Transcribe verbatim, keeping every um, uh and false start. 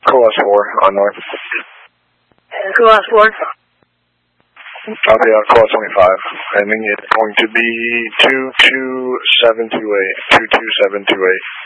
Cool S four on north. Cool S four. Copy on Cool S twenty-five. And then it's going to be two two seven two eight. two two seven two eight.